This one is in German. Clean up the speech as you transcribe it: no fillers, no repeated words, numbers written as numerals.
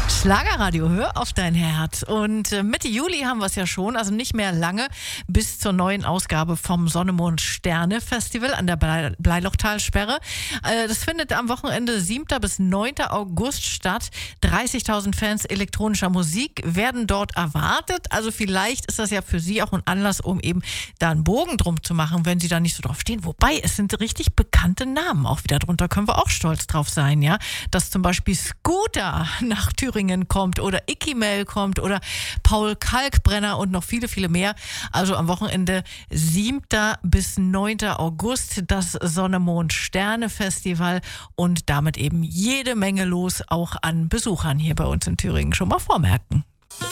Schlagerradio, hör auf dein Herz. Und Mitte Juli haben wir es ja schon, also nicht mehr lange, bis zur neuen Ausgabe vom Sonne, Mond, Sterne Festival an der Bleilochtalsperre. Das findet am Wochenende 7. bis 9. August statt. 30.000 Fans elektronischer Musik werden dort erwartet. Also vielleicht ist das ja für Sie auch ein Anlass, um eben da einen Bogen drum zu machen, wenn Sie da nicht so drauf stehen. Wobei, es sind richtig bekannte Namen auch wieder drunter. Können wir auch stolz drauf sein, ja? Dass zum Beispiel Scooter nach Thüringen kommt oder Ikimel kommt oder Paul Kalkbrenner und noch viele, viele mehr. Also am Wochenende 7. bis 9. August das Sonne, Mond, Sterne Festival und damit eben jede Menge los, auch an Besuchern hier bei uns in Thüringen. Schon mal vormerken.